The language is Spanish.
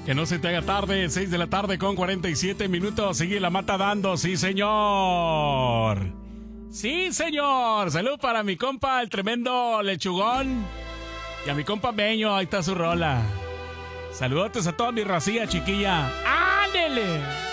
Que no se te haga tarde, 6 de la tarde con 47 minutos. Sigue la mata dando, sí señor. Sí señor. Salud para mi compa, el tremendo lechugón. Y a mi compa Meño, ahí está su rola. Saludotes a toda mi racía, chiquilla. ¡Ándele!